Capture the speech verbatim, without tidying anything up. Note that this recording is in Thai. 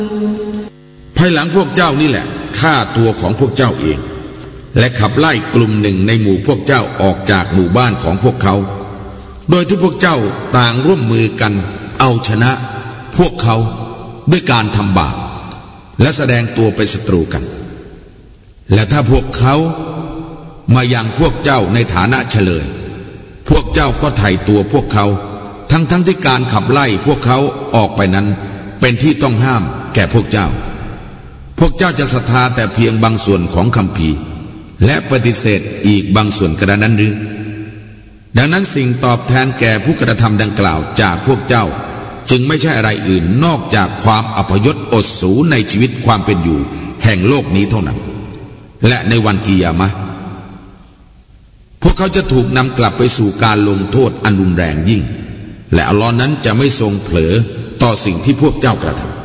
ภายหลังพวกเจ้านี่แหละฆ่าตัวของพวกเจ้าเองและขับไล่กลุ่มหนึ่งในหมู่พวกเจ้าออกจากหมู่บ้านของพวกเขาโดยที่พวกเจ้าต่างร่วมมือกันเอาชนะพวกเขาด้วยการทำบาปและแสดงตัวเป็นศัตรูกันและถ้าพวกเขามายังพวกเจ้าในฐานะเฉลยพวกเจ้าก็ไถ่ตัวพวกเขาทั้งทั้งที่การขับไล่พวกเขาออกไปนั้นเป็นที่ต้องห้ามแก่พวกเจ้าพวกเจ้าจะศรัทธาแต่เพียงบางส่วนของคัมภีร์และปฏิเสธอีกบางส่วนกระนั้นหรือดังนั้นสิ่งตอบแทนแก่ผู้กระทำดังกล่าวจากพวกเจ้าจึงไม่ใช่อะไรอื่นนอกจากความอัปยศอดสูในชีวิตความเป็นอยู่แห่งโลกนี้เท่านั้นและในวันกิยามะห์พวกเขาจะถูกนำกลับไปสู่การลงโทษอันรุนแรงยิ่งและอัลลอฮ์นั้นจะไม่ทรงเผลอต่อสิ่งที่พวกเจ้ากระทำ